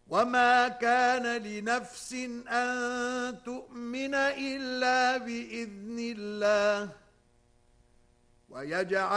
وما كان لنفس أن تؤمن إلا بإذن الله ويجعل